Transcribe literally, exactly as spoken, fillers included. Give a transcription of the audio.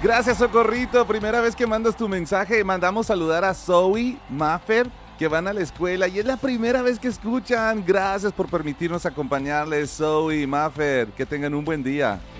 Gracias, Socorrito. Primera vez que mandas tu mensaje. Mandamos saludar a Zoe, Maffer, que van a la escuela y es la primera vez que escuchan. Gracias por permitirnos acompañarles, Zoe y Maffer. Que tengan un buen día.